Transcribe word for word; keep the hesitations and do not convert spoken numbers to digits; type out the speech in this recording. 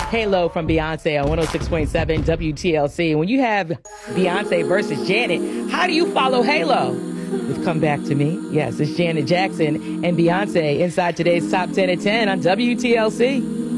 Halo from Beyonce on one oh six point seven W T L C. When you have Beyonce versus Janet, how do you follow Halo? With Come Back to Me. Yes, it's Janet Jackson and Beyonce inside today's Top ten at ten on W T L C.